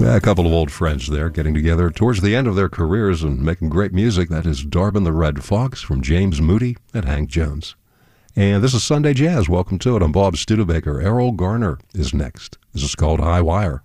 Yeah, a couple of old friends there getting together towards the end of their careers and making great music. That is Darwin the Red Fox from James Moody and Hank Jones. And this is Sunday Jazz. Welcome to it. I'm Bob Studebaker. Errol Garner is next. This is called High Wire.